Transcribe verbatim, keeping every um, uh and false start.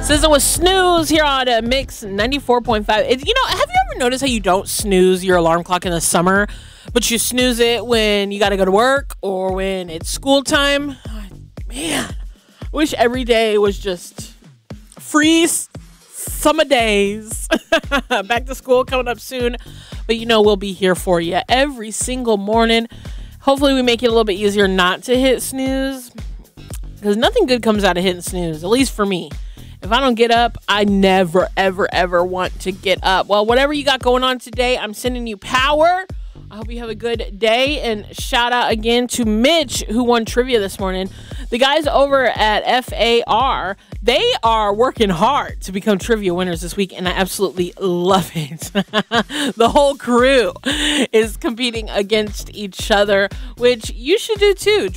Sizzle with Snooze here on uh, Mix ninety-four point five. It, you know, have you ever noticed how you don't snooze your alarm clock in the summer, but you snooze it when you got to go to work or when it's school time? Oh, man, I wish every day was just free s- summer days. Back to school coming up soon, but you know, we'll be here for you every single morning. Hopefully we make it a little bit easier not to hit snooze, because nothing good comes out of hitting snooze, at least for me. If I don't get up, I never, ever, ever want to get up. Well, whatever you got going on today, I'm sending you power. I hope you have a good day. And shout out again to Mitch, who won trivia this morning. The guys over at F A R, they are working hard to become trivia winners this week, and I absolutely love it. The whole crew is competing against each other, which you should do too.